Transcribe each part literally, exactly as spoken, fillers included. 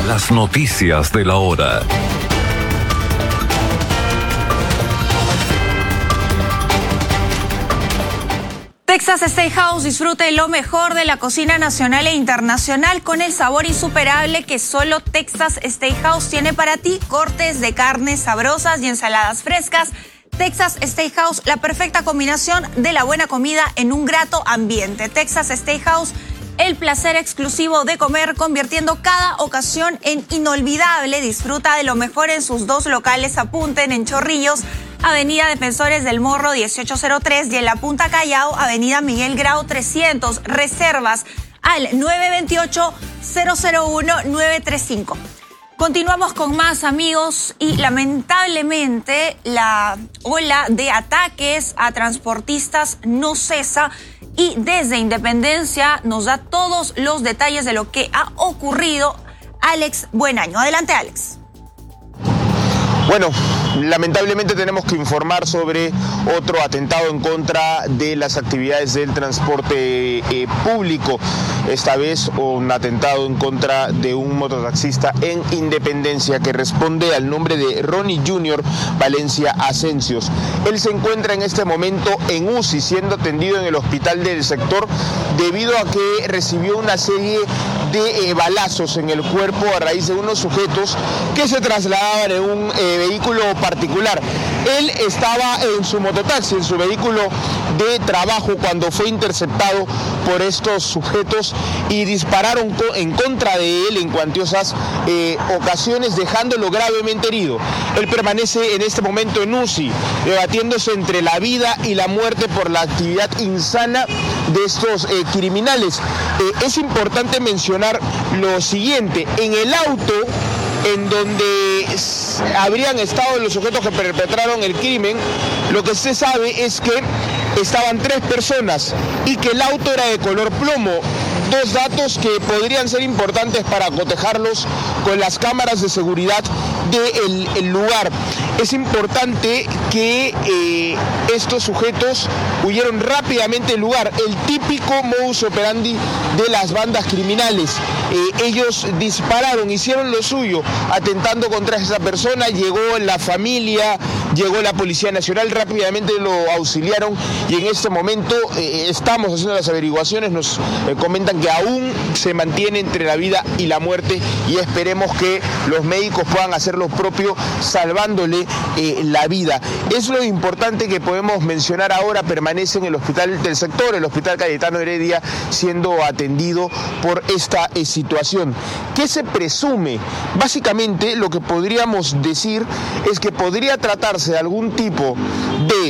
las noticias de la hora. Texas Steakhouse, disfrute lo mejor de la cocina nacional e internacional con el sabor insuperable que solo Texas Steakhouse tiene para ti. Cortes de carnes sabrosas y ensaladas frescas. Texas Steakhouse, la perfecta combinación de la buena comida en un grato ambiente. Texas Steakhouse, el placer exclusivo de comer, convirtiendo cada ocasión en inolvidable. Disfruta de lo mejor en sus dos locales. Apunten: en Chorrillos, Avenida Defensores del Morro dieciocho cero tres, y en la Punta Callao, Avenida Miguel Grau trescientos. Reservas al nueve dos ocho, cero cero uno, nueve tres cinco. Continuamos con más, amigos, y lamentablemente la ola de ataques a transportistas no cesa, y desde Independencia nos da todos los detalles de lo que ha ocurrido Alex Buenaño. Adelante, Alex. Bueno, lamentablemente tenemos que informar sobre otro atentado en contra de las actividades del transporte eh, público. Esta vez un atentado en contra de un mototaxista en Independencia que responde al nombre de Ronnie Junior Valencia Asencios. Él se encuentra en este momento en U C I, siendo atendido en el hospital del sector debido a que recibió una serie de eh, balazos en el cuerpo a raíz de unos sujetos que se trasladaban en un eh, vehículo particular. Él estaba en su mototaxi, en su vehículo de trabajo, cuando fue interceptado por estos sujetos y dispararon en contra de él en cuantiosas eh, ocasiones, dejándolo gravemente herido. Él permanece en este momento en U C I, debatiéndose entre la vida y la muerte por la actividad insana de estos eh, criminales. Eh, es importante mencionar lo siguiente: en el auto en donde habrían estado los sujetos que perpetraron el crimen, lo que se sabe es que estaban tres personas y que el auto era de color plomo. Dos datos que podrían ser importantes para cotejarlos con las cámaras de seguridad del el lugar. Es importante que eh, estos sujetos huyeron rápidamente del lugar, el típico modus operandi de las bandas criminales. Eh, ellos dispararon, hicieron lo suyo, atentando contra esa persona. Llegó la familia, llegó la Policía Nacional, rápidamente lo auxiliaron, y en este momento eh, estamos haciendo las averiguaciones. Nos eh, comentan que aún se mantiene entre la vida y la muerte, y esperemos que los médicos puedan hacer lo propio, salvándole eh, la vida. Es lo importante que podemos mencionar ahora. Permanece en el hospital del sector, el Hospital Cayetano Heredia, siendo atendido por esta eh, situación. ¿Qué se presume? Básicamente lo que podríamos decir es que podría tratarse de algún tipo de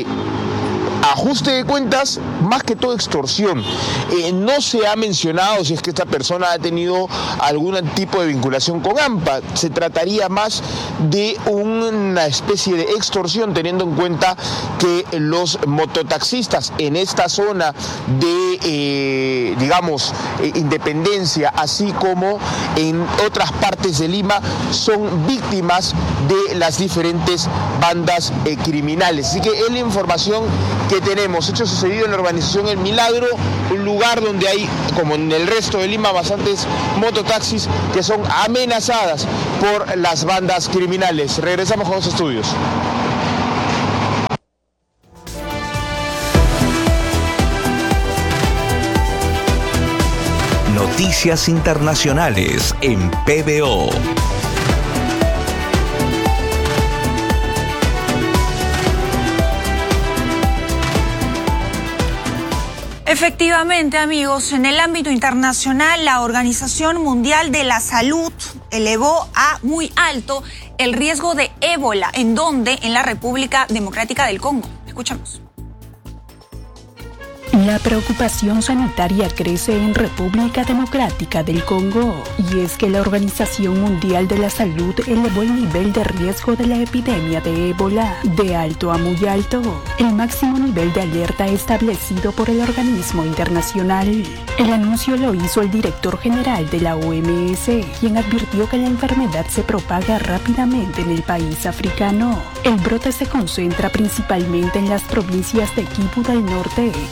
ajuste de cuentas, más que todo extorsión. Eh, no se ha mencionado si es que esta persona ha tenido algún tipo de vinculación con AMPA. Se trataría más de una especie de extorsión, teniendo en cuenta que los mototaxistas en esta zona de, eh, digamos, eh, Independencia, así como en otras partes de Lima, son víctimas de las diferentes bandas eh, criminales. Así que es la información que tenemos. Hecho sucedido en la urbanización El Milagro, un lugar donde hay, como en el resto de Lima, bastantes mototaxis que son amenazadas por las bandas criminales. Regresamos con los estudios. Noticias internacionales en P B O. Efectivamente, amigos, en el ámbito internacional, la Organización Mundial de la Salud elevó a muy alto el riesgo de ébola. ¿En dónde? En la República Democrática del Congo. Escuchamos. La preocupación sanitaria crece en República Democrática del Congo, y es que la Organización Mundial de la Salud elevó el nivel de riesgo de la epidemia de ébola de alto a muy alto, el máximo nivel de alerta establecido por el organismo internacional. El anuncio lo hizo el director general de la O M S, quien advirtió que la enfermedad se propaga rápidamente en el país africano. El brote se concentra principalmente en las provincias de Kivu del Norte y Kivu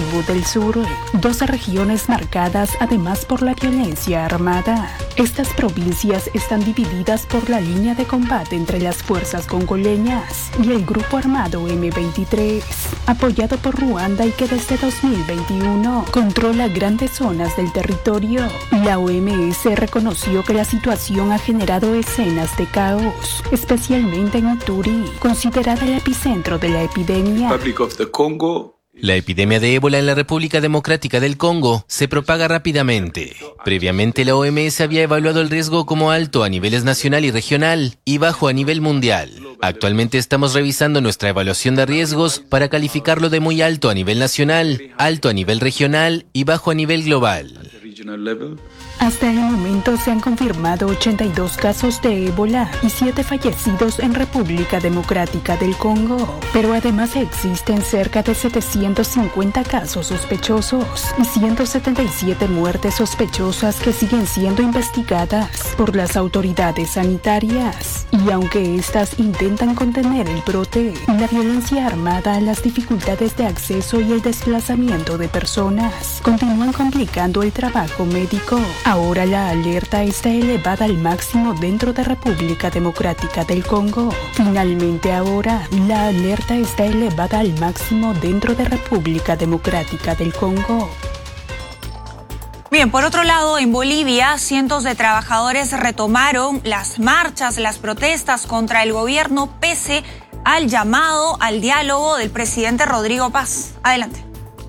Kivu del Sur, dos regiones marcadas además por la violencia armada. Estas provincias están divididas por la línea de combate entre las fuerzas congoleñas y el grupo armado eme veintitrés, apoyado por Ruanda y que desde dos mil veintiuno controla grandes zonas del territorio. La O M S reconoció que la situación ha generado escenas de caos, especialmente en Ituri, considerada el epicentro de la epidemia. La epidemia de ébola en la República Democrática del Congo se propaga rápidamente. Previamente, la O M S había evaluado el riesgo como alto a niveles nacional y regional y bajo a nivel mundial. Actualmente estamos revisando nuestra evaluación de riesgos para calificarlo de muy alto a nivel nacional, alto a nivel regional y bajo a nivel global. Hasta el momento se han confirmado ochenta y dos casos de ébola y siete fallecidos en República Democrática del Congo. Pero además existen cerca de setecientos cincuenta casos sospechosos y ciento setenta y siete muertes sospechosas que siguen siendo investigadas por las autoridades sanitarias. Y aunque estas intentan contener el brote, la violencia armada, las dificultades de acceso y el desplazamiento de personas continúan complicando el trabajo médico. Ahora la alerta está elevada al máximo dentro de República Democrática del Congo. Finalmente ahora, la alerta está elevada al máximo dentro de República Democrática del Congo. Bien, por otro lado, en Bolivia, cientos de trabajadores retomaron las marchas, las protestas contra el gobierno pese al llamado al diálogo del presidente Rodrigo Paz. Adelante.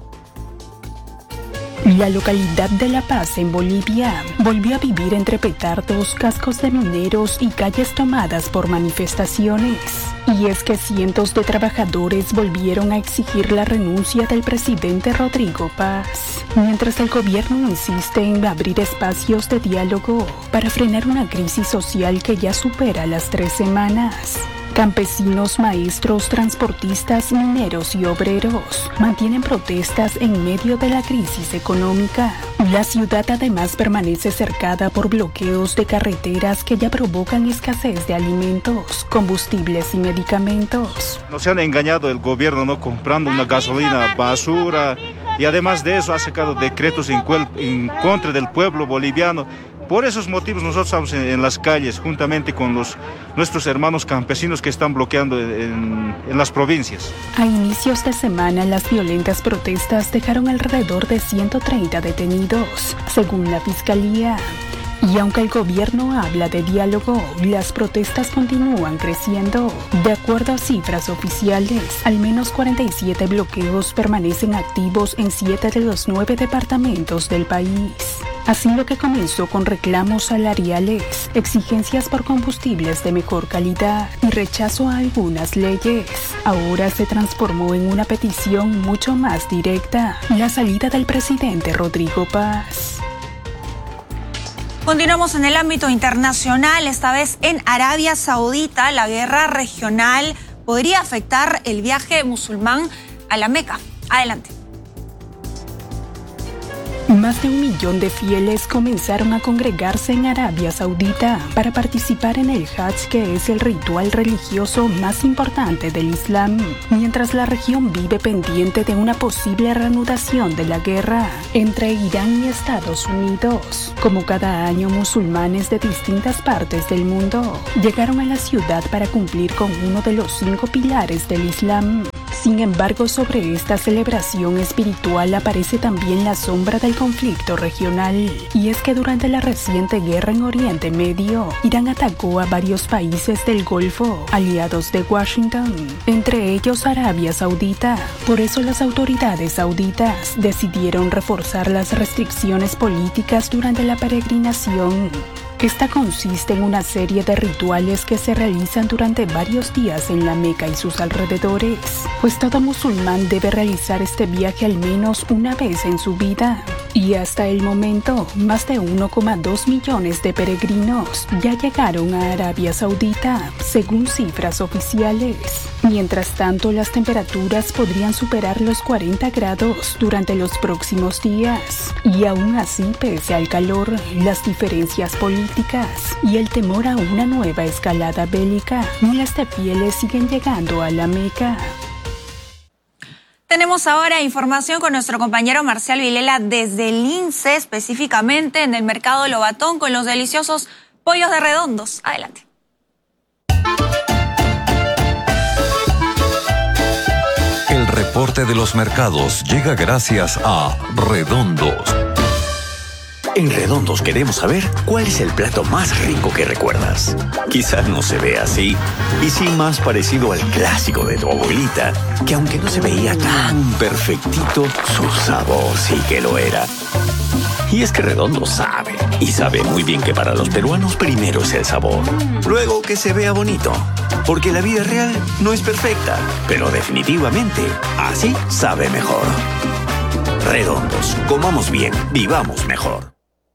La localidad de La Paz, en Bolivia, volvió a vivir entre petardos, cascos de mineros y calles tomadas por manifestaciones. Y es que cientos de trabajadores volvieron a exigir la renuncia del presidente Rodrigo Paz, mientras el gobierno insiste en abrir espacios de diálogo para frenar una crisis social que ya supera las tres semanas. Campesinos, maestros, transportistas, mineros y obreros mantienen protestas en medio de la crisis económica. La ciudad además permanece cercada por bloqueos de carreteras que ya provocan escasez de alimentos, combustibles y medicamentos. Nos han engañado el gobierno, ¿no? Comprando una gasolina basura y además de eso ha sacado decretos en, en contra del pueblo boliviano. Por esos motivos nosotros estamos en, en las calles juntamente con los, nuestros hermanos campesinos que están bloqueando en, en las provincias. A inicios de semana, las violentas protestas dejaron alrededor de ciento treinta detenidos, según la Fiscalía. Y aunque el gobierno habla de diálogo, las protestas continúan creciendo. De acuerdo a cifras oficiales, al menos cuarenta y siete bloqueos permanecen activos en siete de los nueve departamentos del país. Así, lo que comenzó con reclamos salariales, exigencias por combustibles de mejor calidad y rechazo a algunas leyes, ahora se transformó en una petición mucho más directa: la salida del presidente Rodrigo Paz. Continuamos en el ámbito internacional, esta vez en Arabia Saudita. La guerra regional podría afectar el viaje musulmán a la Meca. Adelante. Más de un millón de fieles comenzaron a congregarse en Arabia Saudita para participar en el Hajj, que es el ritual religioso más importante del Islam, mientras la región vive pendiente de una posible reanudación de la guerra entre Irán y Estados Unidos. Como cada año, musulmanes de distintas partes del mundo llegaron a la ciudad para cumplir con uno de los cinco pilares del Islam. Sin embargo, sobre esta celebración espiritual aparece también la sombra del conflicto regional, y es que durante la reciente guerra en Oriente Medio, Irán atacó a varios países del Golfo, aliados de Washington, entre ellos Arabia Saudita. Por eso las autoridades sauditas decidieron reforzar las restricciones políticas durante la peregrinación. Esta consiste en una serie de rituales que se realizan durante varios días en la Meca y sus alrededores, pues todo musulmán debe realizar este viaje al menos una vez en su vida. Y hasta el momento, más de uno coma dos millones de peregrinos ya llegaron a Arabia Saudita, según cifras oficiales. Mientras tanto, las temperaturas podrían superar los cuarenta grados durante los próximos días. Y aún así, pese al calor, las diferencias políticas y el temor a una nueva escalada bélica, miles de fieles siguen llegando a la Meca. Tenemos ahora información con nuestro compañero Marcial Vilela desde el Lince, específicamente en el mercado Lobatón, con los deliciosos pollos de Redondos. Adelante. El reporte de los mercados llega gracias a Redondos. En Redondos queremos saber cuál es el plato más rico que recuerdas. Quizás no se ve así, y sí más parecido al clásico de tu abuelita, que aunque no se veía tan perfectito, su sabor sí que lo era. Y es que Redondos sabe, y sabe muy bien que para los peruanos primero es el sabor, luego que se vea bonito. Porque la vida real no es perfecta, pero definitivamente así sabe mejor. Redondos, comamos bien, vivamos mejor.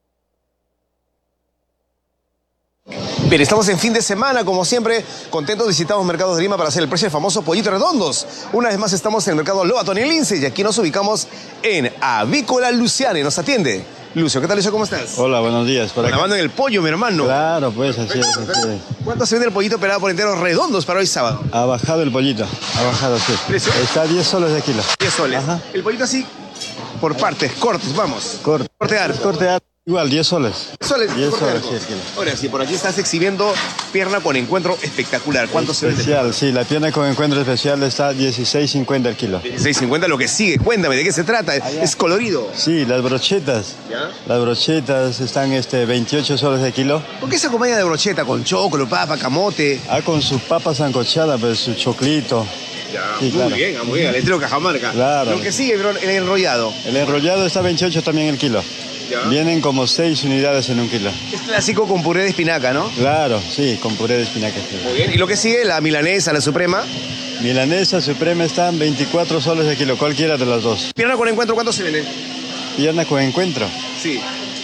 Bien, estamos en fin de semana, como siempre, contentos visitamos Mercados de Lima para hacer el precio del famoso pollito Redondos. Una vez más estamos en el Mercado Lobatón en Lince y aquí nos ubicamos en Avícola Luciana y nos atiende Lucio. ¿Qué tal, Lucio? ¿Cómo estás? Hola, buenos días. Por acá. Lavando en el pollo, mi hermano. Claro, pues así es, así es. ¿Cuánto se vende el pollito pelado por enteros Redondos para hoy sábado? Ha bajado el pollito, ha bajado, sí. ¿Precio? Está a diez soles de kilo. diez soles. Ajá. El pollito así, por partes, cortes, vamos. Corte. Cortear. Cortear. Igual, diez soles. Soles, diez corte soles, arco. sí, el kilo. Ahora sí, por aquí estás exhibiendo pierna con encuentro espectacular. ¿Cuánto se vende? Especial, sí, la pierna con encuentro especial está dieciséis cincuenta el kilo. dieciséis cincuenta lo que sigue. Cuéntame, ¿de qué se trata? Es colorido. Sí, las brochetas. ¿Ya? Las brochetas están este, veintiocho soles de kilo. ¿Por qué se acompaña de brocheta? ¿Con chocolo, papa, camote? Ah, con su papa sancochada, pues su choclito. Ya, Sí, muy claro. bien, muy bien. Al estilo Cajamarca. Claro. Lo que sigue, bro, el enrollado. El enrollado está veintiocho también el kilo. Ya. Vienen como seis unidades en un kilo. Es clásico con puré de espinaca, ¿no? Claro, sí, con puré de espinaca. Sí. Muy bien. Y lo que sigue, la milanesa, la suprema. Milanesa suprema están veinticuatro soles de kilo, cualquiera de las dos. Pierna con encuentro, ¿cuánto se vende? Pierna con encuentro. Sí.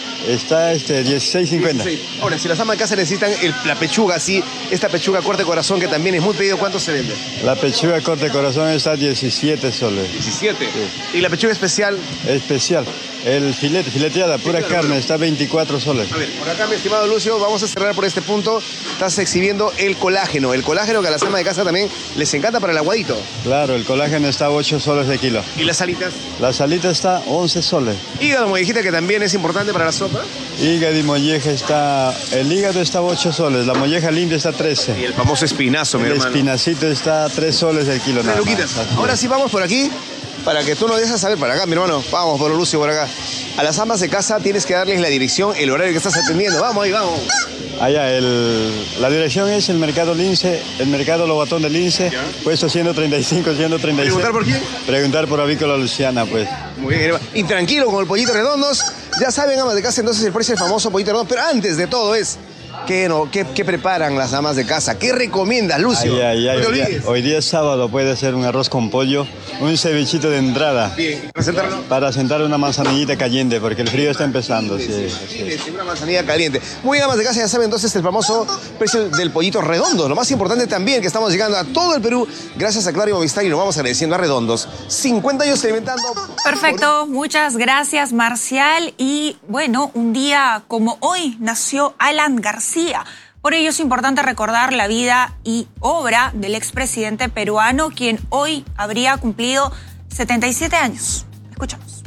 Está este dieciséis cincuenta. dieciséis. Ahora, si las amas de casa necesitan el- la pechuga, así, esta pechuga corte corazón que también es muy pedido, ¿cuánto se vende? La pechuga corte corazón está diecisiete soles. diecisiete. Y la pechuga especial, Especial. El filete, fileteada, pura claro, carne, claro. está veinticuatro soles. a ver, por acá, mi estimado Lucio, vamos a cerrar por este punto. Estás exhibiendo el colágeno. El colágeno que a las amas de casa también les encanta para el aguadito. Claro, el colágeno está ocho soles de kilo. Y las alitas. La salita está once soles. Hígado, como dijiste, que también es importante para la sopa. Hígado y molleja está... El hígado está ocho soles, la molleja limpia está Y trece. el famoso espinazo, mi El hermano. espinacito está tres soles del kilo. Tres nada más. luquitas. Así Ahora es. sí vamos por aquí para que tú nos dejes saber. Para acá, mi hermano. Vamos por Lucio, por acá. A las amas de casa tienes que darles la dirección, el horario que estás atendiendo. Vamos ahí, vamos. Allá, el, la dirección es el Mercado Lince, el Mercado Lobatón de Lince, Ya. puesto ciento treinta y cinco, ciento treinta y seis. ¿Preguntar por quién? Preguntar por Avícola Luciana, pues. Muy bien, hermano. Y tranquilo con el pollito redondos. Ya saben, amas de casa, entonces el precio del famoso pollito redondo. Pero antes de todo es, ¿qué, no, qué, qué preparan las amas de casa? ¿Qué recomiendas, Lucio? Ay, ay, ay, No te hoy, día, olvides. hoy día es sábado, puede ser un arroz con pollo, un cevichito de entrada, Bien, presentarlo. para sentar una manzanillita caliente, porque el frío está empezando. Sí, así es. Una manzanilla caliente. Muy bien, amas de casa, ya saben entonces el famoso precio del pollito redondo. Lo más importante también que estamos llegando a todo el Perú gracias a Claro y Movistar y nos vamos agradeciendo a Redondos. cincuenta años experimentando. Perfecto, muchas gracias Marcial. Y bueno, un día como hoy nació Alan García. Por ello es importante recordar la vida y obra del expresidente peruano, quien hoy habría cumplido setenta y siete años. Escuchamos.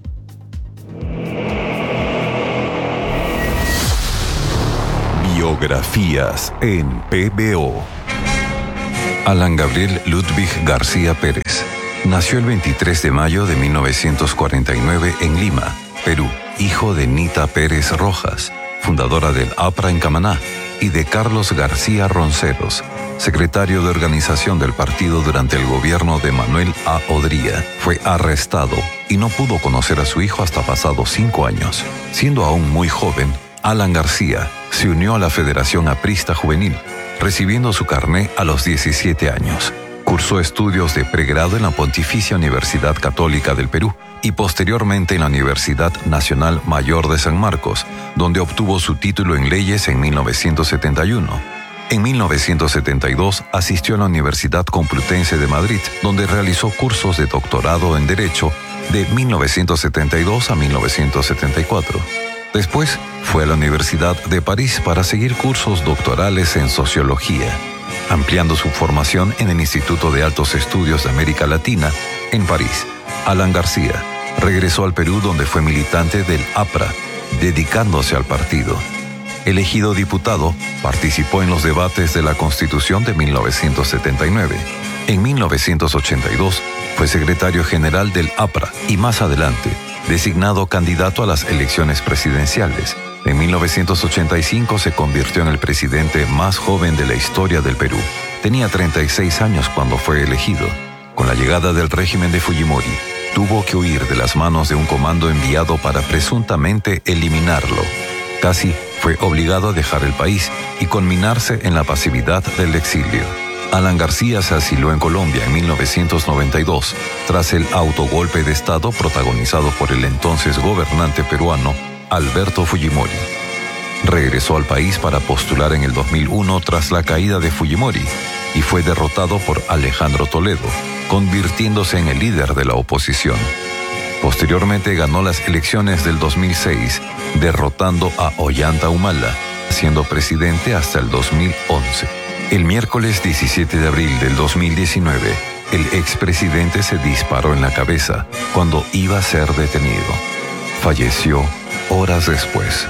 Biografías en P B O. Alan Gabriel Ludwig García Pérez nació el veintitrés de mayo de mil novecientos cuarenta y nueve en Lima, Perú, hijo de Nita Pérez Rojas, fundadora del APRA en Camaná, y de Carlos García Ronceros, secretario de organización del partido durante el gobierno de Manuel A. Odría. Fue arrestado y no pudo conocer a su hijo hasta pasados cinco años. Siendo aún muy joven, Alan García se unió a la Federación Aprista Juvenil, recibiendo su carné a los diecisiete años. Cursó estudios de pregrado en la Pontificia Universidad Católica del Perú y posteriormente en la Universidad Nacional Mayor de San Marcos, donde obtuvo su título en leyes en mil novecientos setenta y uno. En mil novecientos setenta y dos asistió a la Universidad Complutense de Madrid, donde realizó cursos de doctorado en Derecho de mil novecientos setenta y dos a mil novecientos setenta y cuatro. Después fue a la Universidad de París para seguir cursos doctorales en Sociología, ampliando su formación en el Instituto de Altos Estudios de América Latina En París, Alan García regresó al Perú, donde fue militante del A P R A, dedicándose al partido. Elegido diputado, participó en los debates de la Constitución de mil novecientos setenta y nueve. En mil novecientos ochenta y dos fue secretario general del A P R A y más adelante designado candidato a las elecciones presidenciales. En mil novecientos ochenta y cinco se convirtió en el presidente más joven de la historia del Perú. Tenía treinta y seis años cuando fue elegido. Con la llegada del régimen de Fujimori, tuvo que huir de las manos de un comando enviado para presuntamente eliminarlo. Casi fue obligado a dejar el país y conminarse en la pasividad del exilio. Alan García se asiló en Colombia en mil novecientos noventa y dos, tras el autogolpe de Estado protagonizado por el entonces gobernante peruano Alberto Fujimori. Regresó al país para postular en el dos mil uno tras la caída de Fujimori y fue derrotado por Alejandro Toledo, convirtiéndose en el líder de la oposición. Posteriormente ganó las elecciones del dos mil seis, derrotando a Ollanta Humala, siendo presidente hasta el dos mil once. El miércoles diecisiete de abril del dos mil diecinueve, el expresidente se disparó en la cabeza cuando iba a ser detenido. Falleció horas después.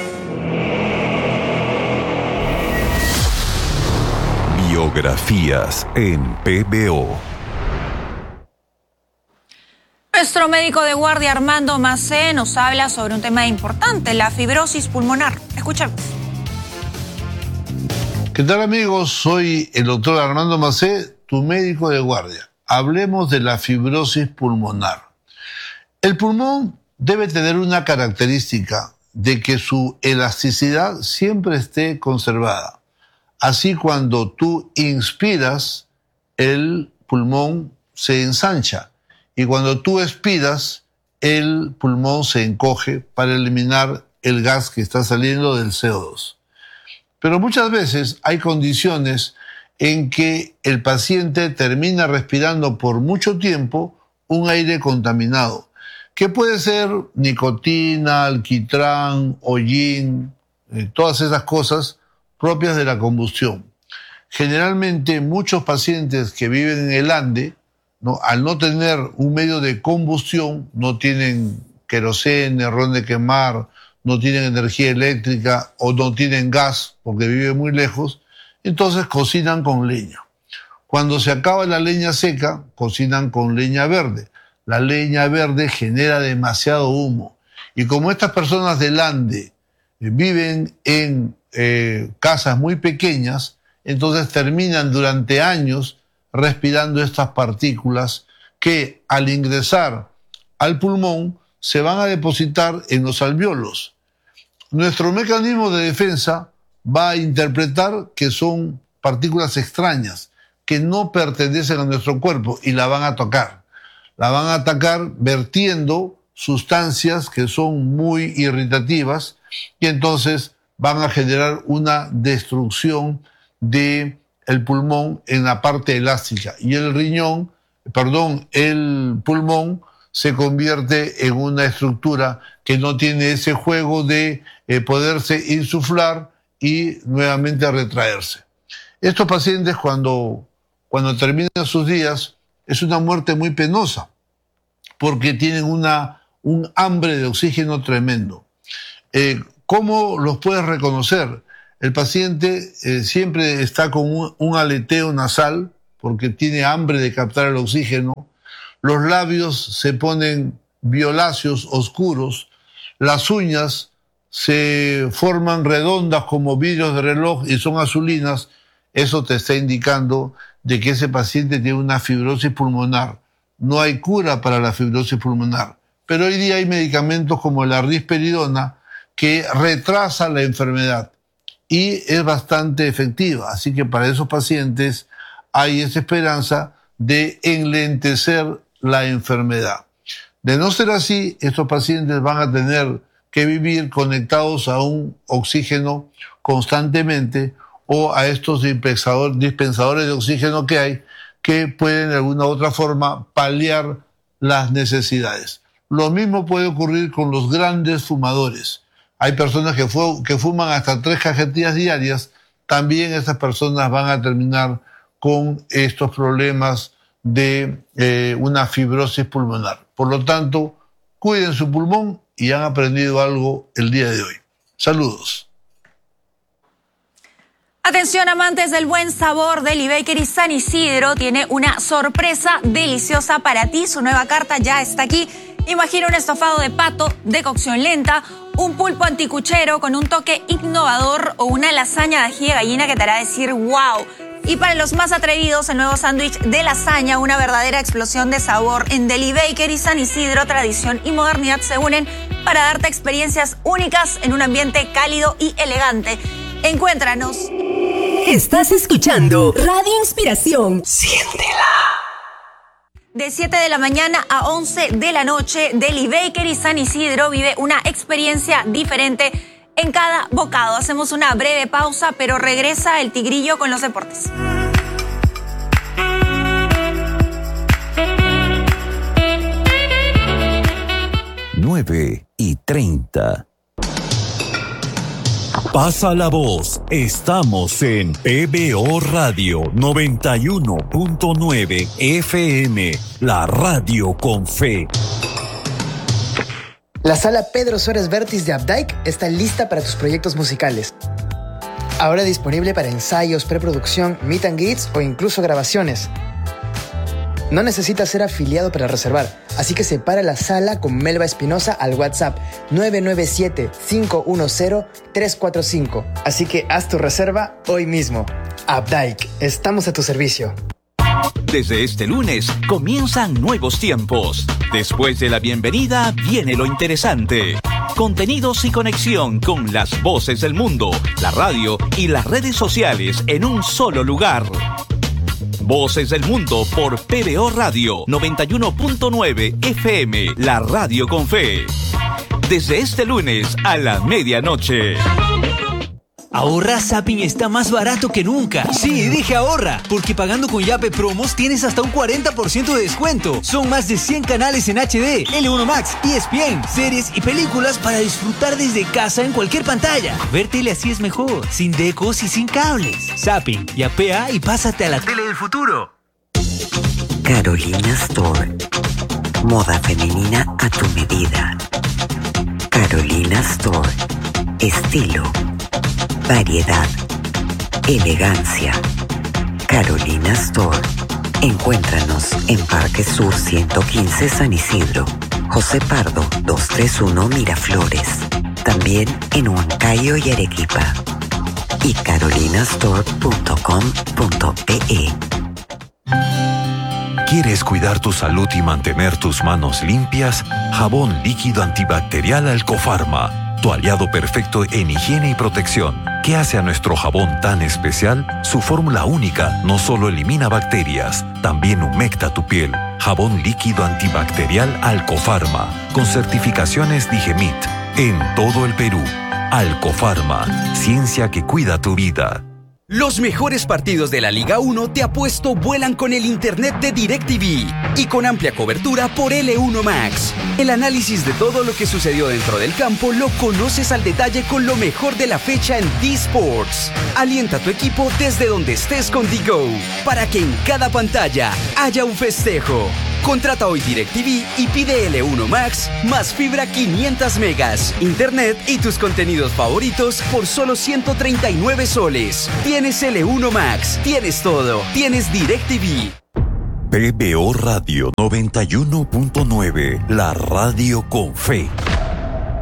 Biografías en P B O. Nuestro médico de guardia Armando Macé nos habla sobre un tema importante, la fibrosis pulmonar. Escuchemos. ¿Qué tal, amigos? Soy el doctor Armando Macé, tu médico de guardia. Hablemos de la fibrosis pulmonar. El pulmón debe tener una característica de que su elasticidad siempre esté conservada. Así, cuando tú inspiras, el pulmón se ensancha. Y cuando tú expiras, el pulmón se encoge para eliminar el gas que está saliendo del C O dos. Pero muchas veces hay condiciones en que el paciente termina respirando por mucho tiempo un aire contaminado, que puede ser nicotina, alquitrán, hollín, eh, todas esas cosas propias de la combustión. Generalmente muchos pacientes que viven en el Ande, ¿no?, al no tener un medio de combustión, no tienen querosene, ron de quemar, no tienen energía eléctrica o no tienen gas porque viven muy lejos, entonces cocinan con leña. Cuando se acaba la leña seca, cocinan con leña verde. La leña verde genera demasiado humo. Y como estas personas del Ande viven en eh, casas muy pequeñas, entonces terminan durante años respirando estas partículas que al ingresar al pulmón se van a depositar en los alvéolos. Nuestro mecanismo de defensa va a interpretar que son partículas extrañas, que no pertenecen a nuestro cuerpo, y la van a tocar. La van a atacar vertiendo sustancias que son muy irritativas y entonces van a generar una destrucción de el pulmón en la parte elástica, y el riñón, perdón, el pulmón se convierte en una estructura que no tiene ese juego de eh, poderse insuflar y nuevamente retraerse. Estos pacientes, cuando, cuando terminan sus días, es una muerte muy penosa, porque tienen una, un hambre de oxígeno tremendo. Eh, ¿Cómo los puedes reconocer? El paciente eh, siempre está con un, un aleteo nasal porque tiene hambre de captar el oxígeno. Los labios se ponen violáceos, oscuros. Las uñas se forman redondas como vidrios de reloj y son azulinas. Eso te está indicando de que ese paciente tiene una fibrosis pulmonar. No hay cura para la fibrosis pulmonar, pero hoy día hay medicamentos como la risperidona que retrasa la enfermedad y es bastante efectiva. Así que para esos pacientes hay esa esperanza de enlentecer la enfermedad. De no ser así, estos pacientes van a tener que vivir conectados a un oxígeno constantemente o a estos dispensadores de oxígeno que hay, que pueden de alguna u otra forma paliar las necesidades. Lo mismo puede ocurrir con los grandes fumadores. Hay personas que, fu que fuman hasta tres cajetillas diarias. También estas personas van a terminar con estos problemas de eh, una fibrosis pulmonar. Por lo tanto, cuiden su pulmón y han aprendido algo el día de hoy. Saludos. Atención, amantes del buen sabor, Deli Bakery San Isidro tiene una sorpresa deliciosa para ti. Su nueva carta ya está aquí. Imagina un estofado de pato de cocción lenta, un pulpo anticuchero con un toque innovador o una lasaña de ají de gallina que te hará decir wow. Y para los más atrevidos, el nuevo sándwich de lasaña, una verdadera explosión de sabor. En Deli Bakery San Isidro, tradición y modernidad se unen para darte experiencias únicas en un ambiente cálido y elegante. Encuéntranos. Estás escuchando Radio Inspiración. Siéntela. De siete de la mañana a once de la noche, Deli Bakery San Isidro vive una experiencia diferente en cada bocado. Hacemos una breve pausa, pero regresa el Tigrillo con los deportes. nueve y treinta. Pasa la voz. Estamos en P B O Radio noventa y uno punto nueve F M, la radio con fe. La sala Pedro Suárez Vértiz de Updike está lista para tus proyectos musicales. Ahora disponible para ensayos, preproducción, meet and greets o incluso grabaciones. No necesitas ser afiliado para reservar, así que separa la sala con Melba Espinosa al WhatsApp nueve nueve siete, cinco uno cero, tres cuatro cinco. Así que haz tu reserva hoy mismo. Updike, estamos a tu servicio. Desde este lunes comienzan nuevos tiempos. Después de la bienvenida viene lo interesante. Contenidos y conexión con las voces del mundo, la radio y las redes sociales en un solo lugar. Voces del Mundo por P B O Radio noventa y uno punto nueve F M, la radio con fe. Desde este lunes a la medianoche. Ahorra, Zapping está más barato que nunca. Sí, dije ahorra, porque pagando con Yape Promos tienes hasta un cuarenta por ciento de descuento. Son más de cien canales en H D, L uno Max, E S P N, series y películas para disfrutar desde casa en cualquier pantalla. Ver tele así es mejor, sin decos y sin cables. Zapping, yapea y pásate a la tele del futuro. Carolina Store. Moda femenina a tu medida. Carolina Store. Estilo. Variedad, elegancia. Carolina Store. Encuéntranos en Parque Sur ciento quince San Isidro, José Pardo doscientos treinta y uno Miraflores. También en Huancayo y Arequipa. Y carolinastore punto com punto pe. ¿Quieres cuidar tu salud y mantener tus manos limpias? Jabón líquido antibacterial Alcofarma, tu aliado perfecto en higiene y protección. ¿Qué hace a nuestro jabón tan especial? Su fórmula única no solo elimina bacterias, también humecta tu piel. Jabón líquido antibacterial Alcofarma, con certificaciones Digemit, en todo el Perú. Alcofarma, ciencia que cuida tu vida. Los mejores partidos de la Liga uno te apuesto vuelan con el internet de DirecTV y con amplia cobertura por L uno Max. El análisis de todo lo que sucedió dentro del campo lo conoces al detalle con lo mejor de la fecha en D-Sports. Alienta a tu equipo desde donde estés con D-Go para que en cada pantalla haya un festejo. Contrata hoy DirecTV y pide L uno Max más fibra quinientos megas, internet y tus contenidos favoritos por solo ciento treinta y nueve soles. Tienes L uno Max, tienes todo, tienes DirecTV. P B O Radio noventa y uno punto nueve, la radio con fe.